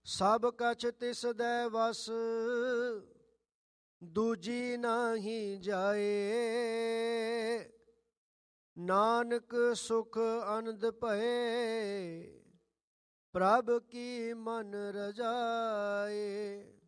ਸਭ ਕਛ ਤਿਸ ਦੈ ਵਸ, ਦੂਜੀ ਨਾਹੀ ਜਾਏ। ਨਾਨਕ ਸੁਖ ਅਨੰਦ ਭਏ, ਪ੍ਰਭ ਕੀ ਮਨ ਰਜਾਏ।